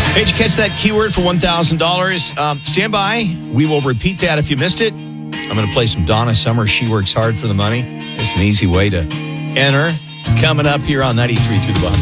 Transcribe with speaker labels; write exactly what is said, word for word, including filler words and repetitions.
Speaker 1: Hey, did you catch that keyword for one thousand dollars? Um, stand by. We will repeat that if you missed it. I'm going to play some Donna Summer. She works hard for the money. It's an easy way to enter. Coming up here on ninety-three Through the Bus.